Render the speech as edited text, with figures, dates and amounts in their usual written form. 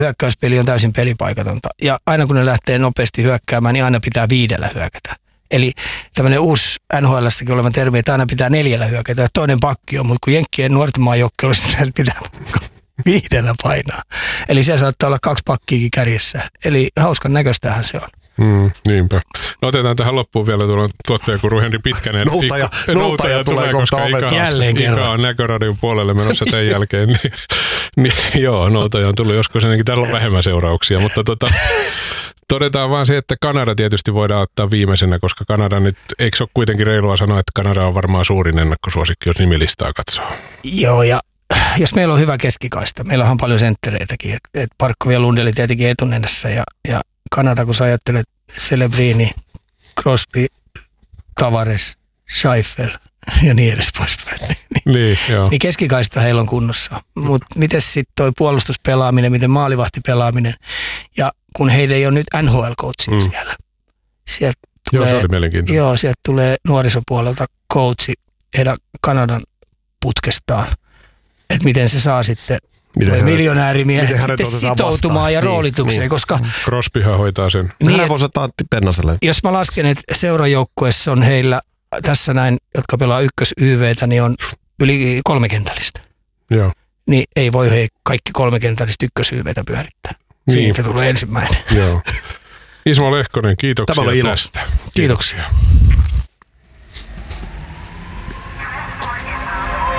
hyökkäyspeli on täysin pelipaikatonta. Ja aina kun ne lähtee nopeasti hyökkäämään, niin aina pitää 5 hyökätä. Eli tämmöinen uusi NHL:ssäkin oleva termi, että aina pitää 4 hyökätä ja toinen pakki on, mutta kun Jenkkien nuorten maajoukkueella pitää 5 painaa. Eli siellä saattaa olla 2 pakkiakin kärjessä. Eli hauskan näköistähän se on. Niinpä. No otetaan tähän loppuun vielä tuottajakuru Henri Pitkänen. Noutaja tulee kohta Ika on Näköradion puolelle menossa tämän jälkeen. Niin, joo, Noutaja on tullut joskus ennenkin. Täällä on vähemmän seurauksia, mutta todetaan vaan se, että Kanada tietysti voidaan ottaa viimeisenä, koska Kanada nyt, eikö se ole kuitenkin reilua sanoa, että Kanada on varmaan suurin ennakkosuosikki, jos nimilistaa katsoo. Joo, ja jos meillä on hyvä keskikaista, meillä on paljon senttereitäkin, että Parkkovi ja Lundeli tietenkin etunenässä ja Kanada, kun sä ajattelet Celebrini, Crosby, Tavares, Scheifel ja niin edes poispäin. Niin keskikaista heillä on kunnossa. Mutta miten sitten toi puolustuspelaaminen, miten maalivahtipelaaminen ja kun heillä ei ole nyt NHL-coachia siellä. Sieltä tulee nuorisopuolelta coachi heidän Kanadan putkestaan. Että miten se saa sitten miljonäärimiehet sitten sitoutumaan ja roolitukseen, niin. Koska Crosbyhan hoitaa sen. Niin, voisi ottaa Antti Pennaselle. Jos mä lasken, että seurajoukkueessa on heillä tässä näin, jotka pelaa ykkös-YVtä, niin on yli 3 kentällistä. Joo. Niin ei voi kaikki 3 kentällistä ykkös-YVtä pyörittää. Niin. Siitä tulee ensimmäinen. Joo. Ismo Lehkonen, kiitoksia tästä. Kiitoksia.